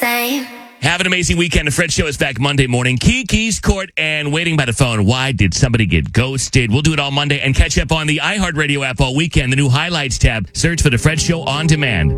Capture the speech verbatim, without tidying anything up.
same. Have an amazing weekend. The Fred Show is back Monday morning. Kiki's Court and Waiting by the Phone. Why did somebody get ghosted? We'll do it all Monday and catch up on the iHeartRadio app all weekend. The new Highlights tab. Search for the Fred Show on demand.